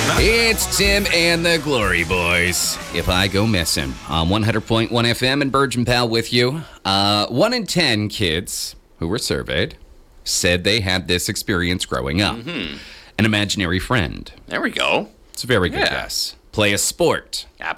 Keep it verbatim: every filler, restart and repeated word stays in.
It's Tim and the Glory Boys. If I go missing on one hundred point one F M and Virgin Pal with you. Uh, one in ten kids who were surveyed said they had this experience growing up. Mm-hmm. An imaginary friend. There we go. It's a very good Yeah. guess. Play a sport.